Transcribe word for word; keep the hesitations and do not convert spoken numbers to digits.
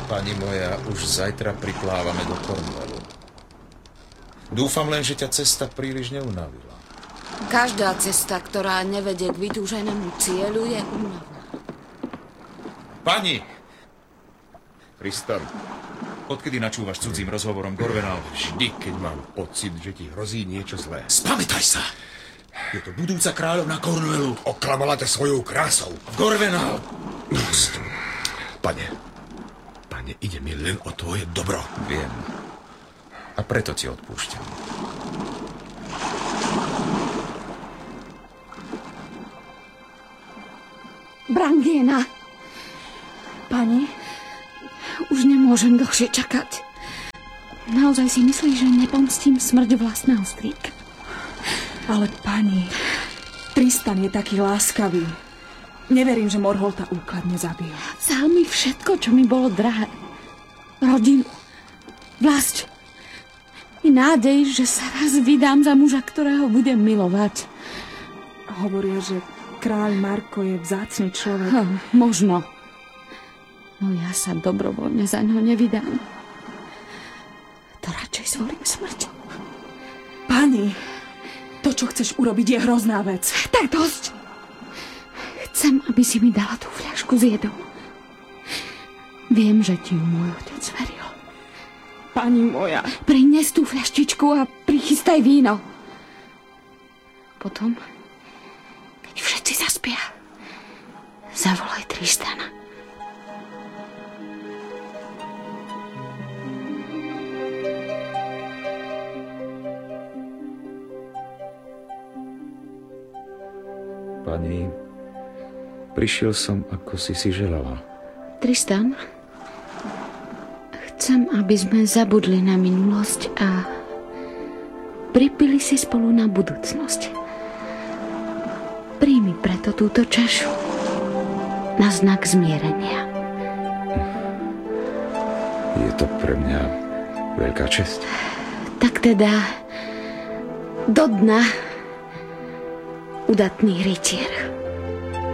Pani moja, už zajtra priplávame do Cornwallu. Dúfam len, že ťa cesta príliš neunavila. Každá cesta, ktorá nevedie k vytúženému cieľu, je únavná. Pani! Tristan, odkedy načúvaš cudzím rozhovorom Gorvenal? Vždy, keď mám pocit, že ti hrozí niečo zlé. Spamätaj sa! Je to budúca kráľovna Cornwallu. Oklamala ťa svojou krásou. V Gorvenal! Dosť. Pane, pane, ide mi len o tvoje dobro. Viem. A preto ti odpúšťam. Brangiena! Pani? Už nemôžem dlhšie čakať. Naozaj si myslíš, že nepomstím smrť vlastného strýka? Ale pani, Tristan je taký láskavý. Neverím, že Morholta úkladne zabil. Vzal mi všetko, čo mi bolo drahé. Rodinu, vlast i nádej, že sa raz vydám za muža, ktorého budem milovať. Hovoria, že kráľ Marko je vzácny človek. Hm, možno. No ja sa dobrovoľne za ňo nevydám. To radšej zvolím smrť. Pani, to, čo chceš urobiť, je hrozná vec. Tak dosť. Chcem, aby si mi dala tú fľašku s jedou. Viem, že ti ju môj otec veril. Pani moja. Prines tú fľaštičku a prichystaj víno. Potom, keď všetci zaspia, zavolaj Tristana. Pani, prišiel som, ako si si želala. Tristan, chcem, aby sme zabudli na minulosť a pripili si spolu na budúcnosť. Príjmi preto túto čašu na znak zmierenia. Je to pre mňa veľká česť. Tak teda do dna, udatný rytier.